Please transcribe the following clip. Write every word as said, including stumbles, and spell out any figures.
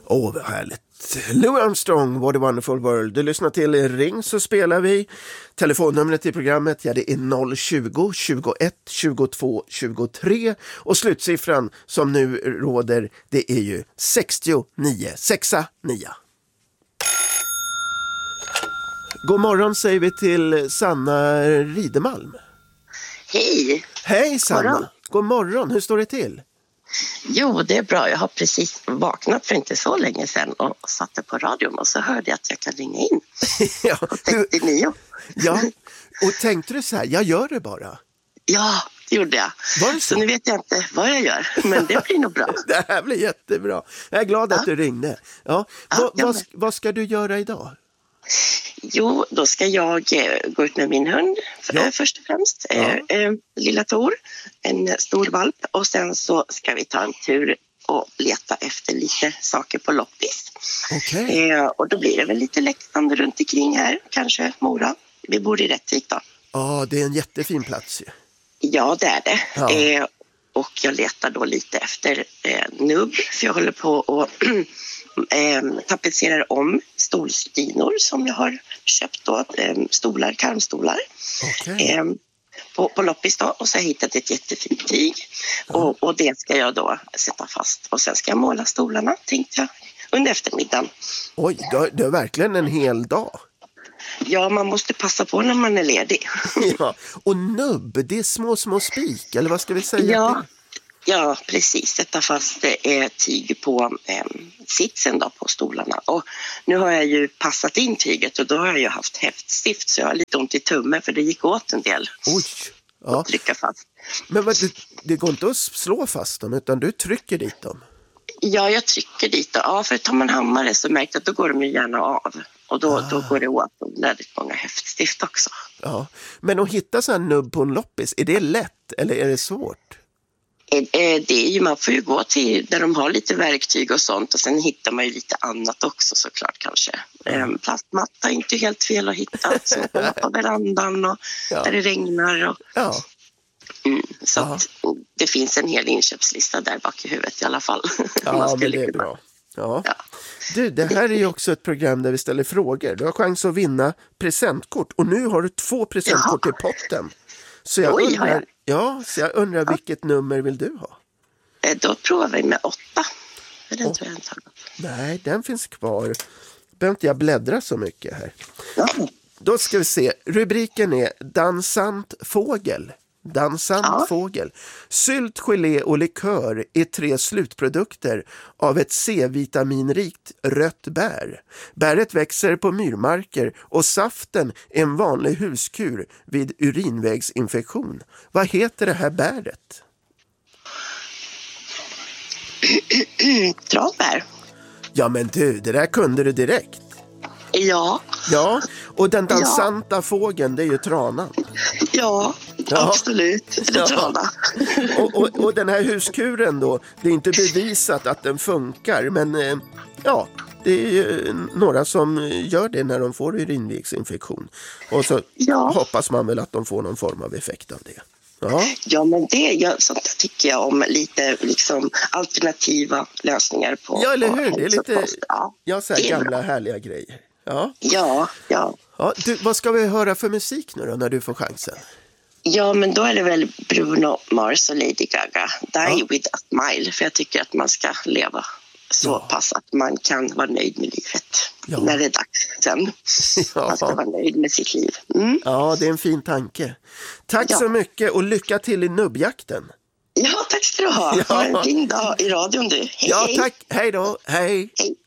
Åh, vad härligt. Louis Armstrong, What a Wonderful World. Du lyssnar till Ring, så spelar vi. Telefonnumret i programmet, ja, det är noll tjugo, tjugoett, tjugotvå, tjugotre. Och slutsiffran som nu råder, det är ju sextionio, sexa, nio. God morgon säger vi till Sanna Ridemalm. Hej! Hej Sanna! Morgon. God morgon, hur står det till? Jo, det är bra. Jag har precis vaknat för inte så länge sedan och satte på radion och så hörde jag att jag kan ringa in. Ja, sextionio. Ja, och tänkte du så här, jag gör det bara. Ja, det gjorde jag. Var det så? så? Nu vet jag inte vad jag gör, men det blir nog bra. Det här blir jättebra. Jag är glad Ja. att du ringde. Ja. Ja, vad, jag vad, med. vad ska du göra idag? Jo, då ska jag eh, gå ut med min hund för, Ja. eh, först och främst. Ja. Eh, eh, lilla Tor, en eh, stor valp. Och sen så ska vi ta en tur och leta efter lite saker på loppis. Okej. Eh, och då blir det väl lite Leksand runt omkring här, kanske Mora. Vi bor i Rättvik då. Ja, det är en jättefin plats ju. Ja, det är det. Ja. Eh, och jag letar då lite efter eh, nubb, för jag håller på och eh, tapetserar om stolsdynor som jag har köpt då, eh, stolar, karmstolar. Okej. Eh, på, på loppis då, och så har jag hittat ett jättefint tyg. Ja. Och, och det ska jag då sätta fast. Och sen ska jag måla stolarna, tänkte jag, under eftermiddagen. Oj, det är, det är verkligen en hel dag. Ja, man måste passa på när man är ledig. Ja. Och nubb, det är små, små spik, eller vad ska vi säga? Ja, ja, precis. Sätta fast eh, tyg på eh, sitsen då, på stolarna. Och nu har jag ju passat in tyget och då har jag ju haft häftstift, så jag har lite ont i tummen för det gick åt en del. Oj, ja. Att trycka fast. Men vad, det, det går inte att slå fast dem, utan du trycker dit dem. Ja, jag trycker dit då. Ja, för tar man hammare så märker jag att då går de ju gärna av. Och då, Ah. då går det åt väldigt många häftstift också. Ja. Men att hitta så här nubb på en loppis, är det lätt eller är det svårt? Eh, eh, Det är ju, man får ju gå till där de har lite verktyg och sånt, och sen hittar man ju lite annat också såklart kanske. Eh, plastmatta är inte helt fel att hitta, så på verandan och Ja. där det regnar. Och, Ja. mm, så Ja. att det finns en hel inköpslista där bak i huvudet i alla fall. Ja, Man men skulle det är kunna- bra. Ja. Ja. Du, det här är ju också ett program där vi ställer frågor. Du har chans att vinna presentkort. Och nu har du två presentkort Jaha. i potten. Så jag Oj, har jag? undrar, ja, så jag undrar vilket nummer vill du ha? Eh, Då provar vi med åtta. För den Åh. tror jag inte har gått. Nej, den finns kvar. Behöver inte jag bläddra så mycket här. Ja. Då ska vi se. Rubriken är Dansant fågel. Dansant Ja. fågel. Sylt, gelé och likör är tre slutprodukter av ett C-vitaminrikt rött bär. Bäret växer på myrmarker och saften är en vanlig huskur vid urinvägsinfektion. Vad heter det här bäret? Tranbär. Ja men du, det där kunde du direkt. Ja, Ja, och den dansanta fågeln, det är ju tranan. ja, Ja. absolut. Det Ja. trana. Och, och, och den här huskuren då, det är inte bevisat att den funkar, men eh, ja, det är ju några som gör det när de får urinvägsinfektion. Och så Ja. hoppas man väl att de får någon form av effekt av det. Ja, Ja, men det ja, sånt där tycker jag om, lite liksom alternativa lösningar på. ja eller på hur? Det är lite hälsokost. Ja, ja, så här det är gamla bra. härliga grejer. Ja. Ja, ja. Ja, du, vad ska vi höra för musik nu då när du får chansen? Ja, men då är det väl Bruno Mars och Lady Gaga. Die Ja. with a smile. För jag tycker att man ska leva så Ja. pass att man kan vara nöjd med livet. Ja. När det är dags sen. Man ska Ja. vara nöjd med sitt liv. Mm. Ja, det är en fin tanke. Tack Ja. så mycket och lycka till i nubbjakten. Ja, tack ska du ha. Ja. Ha en fin dag i radion du. Hej, Ja, hej. tack. Hej då. Hej. Hej.